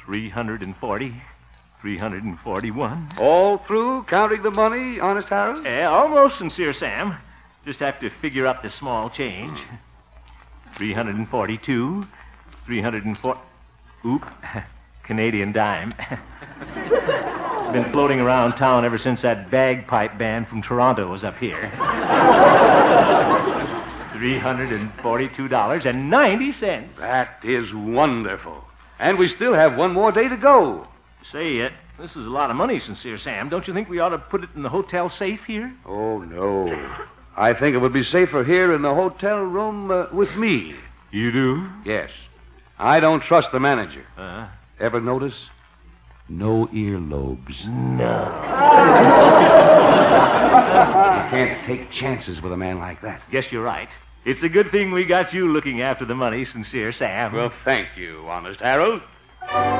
$340, $341. All through, counting the money, Honest Harold? Almost, Sincere Sam. Just have to figure up the small change. 342, 304. Oop, Canadian dime. It's been floating around town ever since that bagpipe band from Toronto was up here. $342.90. That is wonderful. And we still have one more day to go. Say it. This is a lot of money, Sincere Sam. Don't you think we ought to put it in the hotel safe here? Oh, no. I think it would be safer here in the hotel room with me. You do? Yes. I don't trust the manager. Uh-huh. Ever notice? No earlobes. No. You can't take chances with a man like that. Guess you're right. It's a good thing we got you looking after the money, Sincere Sam. Well, thank you, Honest Harold.